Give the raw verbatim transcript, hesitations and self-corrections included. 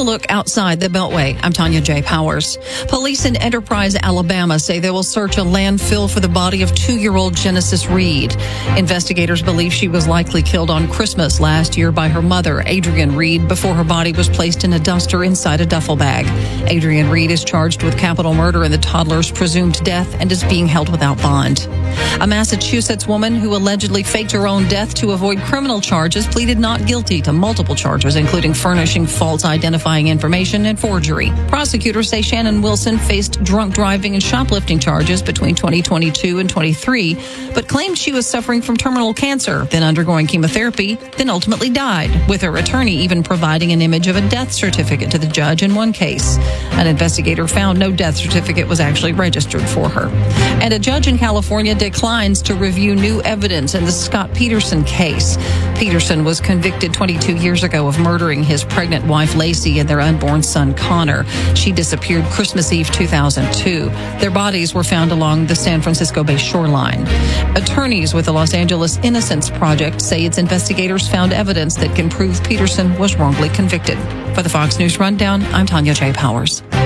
look outside the Beltway. I'm Tanya J. Powers. Police in Enterprise, Alabama say they will search a landfill for the body of two-year-old Genesis Reed. Investigators believe she was likely killed on Christmas last year by her mother, Adrienne Reed, before her body was placed in a dumpster inside a duffel bag. Adrienne Reed is charged with capital murder in the toddler's presumed death and is being held without bond. A Massachusetts woman who allegedly faked her own death to avoid criminal charges pleaded not guilty to multiple charges, including furnishing false identifying information and forgery. Prosecutors say Shannon Wilson faced drunk driving and shoplifting charges between twenty twenty-two and twenty-three, but claimed she was suffering from terminal cancer, then undergoing chemotherapy, then ultimately died, with her attorney even providing an image of a death certificate to the judge in one case. An investigator found no death certificate was actually registered for her. And a judge in California declines to review new evidence in the Scott Peterson case. Peterson was convicted twenty-two years ago of murdering his pregnant wife Lacey and their unborn son Connor. She disappeared Christmas Eve two thousand two. Their bodies were found along the San Francisco Bay shoreline. Attorneys with the Los Angeles Innocence Project say its investigators found evidence that can prove Peterson was wrongly convicted. For the Fox News Rundown, I'm Tanya J. Powers.